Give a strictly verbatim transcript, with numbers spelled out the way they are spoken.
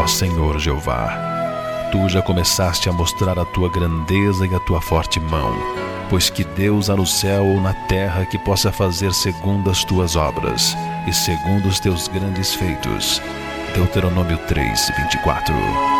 ó Senhor Jeová. Tu já começaste a mostrar a tua grandeza e a tua forte mão, pois que Deus há no céu ou na terra que possa fazer segundo as tuas obras e segundo os teus grandes feitos. Deuteronômio três, vinte e quatro.